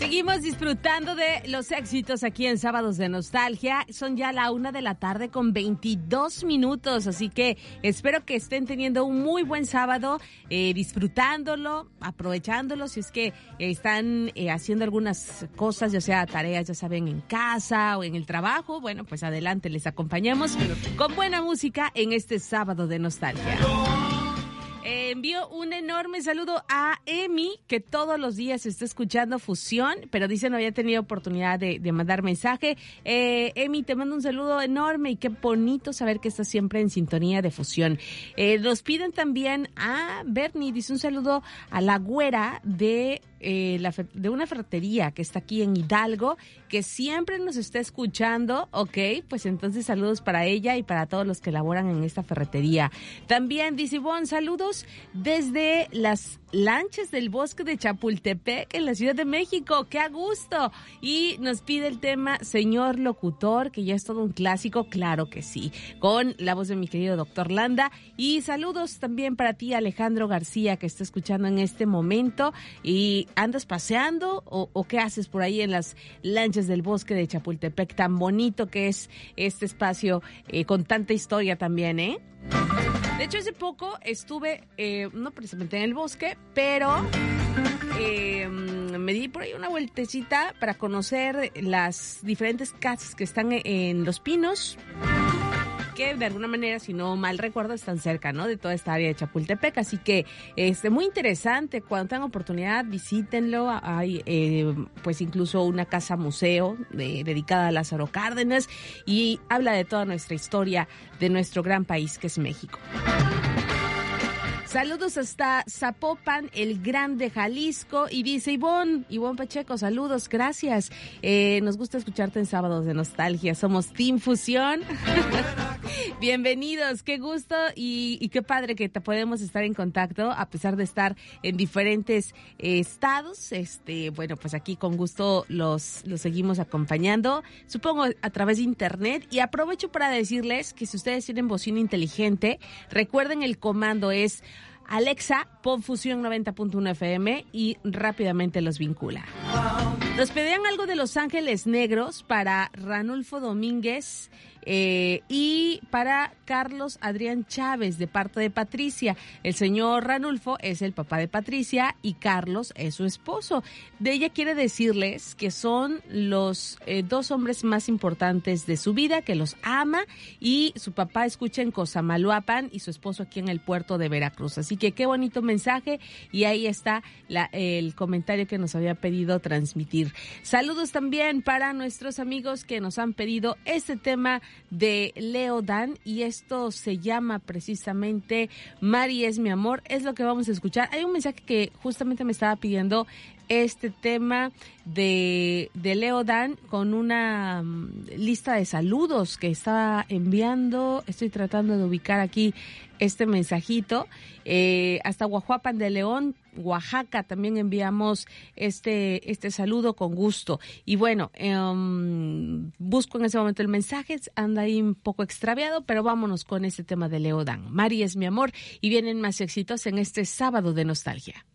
Seguimos disfrutando de los éxitos aquí en Sábados de Nostalgia. Son ya la 1:00 p.m. con 22 minutos, así que espero que estén teniendo un muy buen sábado, disfrutándolo, aprovechándolo, si es que están haciendo algunas cosas, ya sea tareas, ya saben, en casa o en el trabajo. Bueno, pues adelante, les acompañamos con buena música en este Sábado de Nostalgia. Envío un enorme saludo a Emi, que todos los días está escuchando Fusión, pero dice no había tenido oportunidad de mandar mensaje. Emi, te mando un saludo enorme y qué bonito saber que estás siempre en sintonía de Fusión. Nos piden también a Bernie, dice un saludo a la güera de una ferretería que está aquí en Hidalgo, que siempre nos está escuchando. Ok, pues entonces saludos para ella y para todos los que laboran en esta ferretería. También dice Ivonne, saludos desde las lanchas del bosque de Chapultepec en la Ciudad de México. ¡Qué a gusto! Y nos pide el tema Señor Locutor, que ya es todo un clásico, claro que sí, con la voz de mi querido doctor Landa. Y saludos también para ti, Alejandro García, que está escuchando en este momento. Y ¿andas paseando o qué haces por ahí en las lanchas del bosque de Chapultepec? Tan bonito que es este espacio con tanta historia también, ¿eh? De hecho, hace poco estuve, no precisamente en el bosque, pero me di por ahí una vueltecita para conocer las diferentes casas que están en Los Pinos, que de alguna manera, si no mal recuerdo, están cerca, ¿no?, de toda esta área de Chapultepec. Así que muy interesante. Cuando tengan oportunidad, visítenlo. Hay pues incluso una casa museo dedicada a Lázaro Cárdenas y habla de toda nuestra historia de nuestro gran país que es México. Saludos hasta Zapopan, el Grande, Jalisco. Y dice Ivonne Pacheco, saludos, gracias. Nos gusta escucharte en Sábados de Nostalgia. Somos Team Fusión. Bienvenidos, qué gusto y qué padre que te podemos estar en contacto a pesar de estar en diferentes estados. Bueno, pues aquí con gusto los seguimos acompañando, supongo a través de internet. Y aprovecho para decirles que si ustedes tienen bocina inteligente, recuerden el comando es Alexa, pon Fusión 90.1 FM y rápidamente los vincula. Nos pedían algo de Los Ángeles Negros para Ranulfo Domínguez y para Carlos Adrián Chávez de parte de Patricia. El señor Ranulfo es el papá de Patricia y Carlos es su esposo. De ella quiere decirles que son los dos hombres más importantes de su vida, que los ama, y su papá escucha en Cosamaloapan y su esposo aquí en el puerto de Veracruz. Así que qué bonito mensaje, y ahí está el comentario que nos había pedido transmitir. Saludos también para nuestros amigos que nos han pedido este tema de Leo Dan, y esto se llama precisamente Mari es mi amor, es lo que vamos a escuchar. Hay un mensaje que justamente me estaba pidiendo este tema de Leo Dan con una lista de saludos que estaba enviando. Estoy tratando de ubicar aquí este mensajito. Hasta Guajuapan de León, Oaxaca, también enviamos este saludo con gusto. Y bueno, busco en ese momento el mensaje, anda ahí un poco extraviado, pero vámonos con este tema de Leo Dan. Mari es mi amor, y vienen más éxitos en este Sábado de Nostalgia.